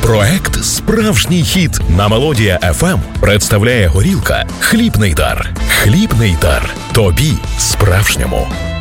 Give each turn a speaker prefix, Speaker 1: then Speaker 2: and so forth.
Speaker 1: Проект «Справжній хіт» на Мелодія ФМ представляє горілка «Хлібний дар». Хлібний дар. Тобі справжньому.